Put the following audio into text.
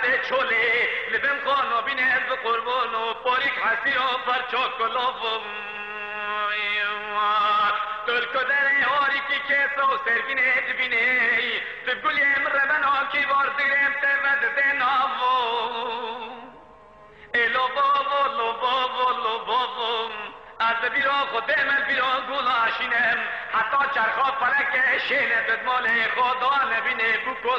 چوله لبم خانو بین از قربان و باریک حسی و پرچاک و تلکو در هاری که کسا و سرگین ادبینه تبگولی امره من آکی واردگرم تود دناو ایلو بابو از بیرا خودم بیرا گلاشینم حتی چرخا فرک شینه بدمال خدا نبینه بکو